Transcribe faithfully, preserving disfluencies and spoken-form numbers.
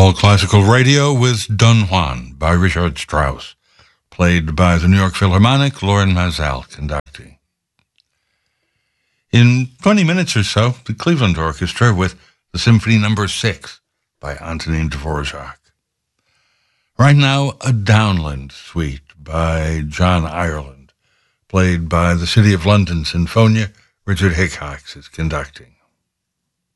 All Classical Radio with Don Juan by Richard Strauss, played by the New York Philharmonic, Lorin Maazel conducting. In twenty minutes or so, the Cleveland Orchestra with the Symphony Number six by Antonin Dvorak. Right now, a Downland Suite by John Ireland, played by the City of London Sinfonia. Richard Hickox is conducting.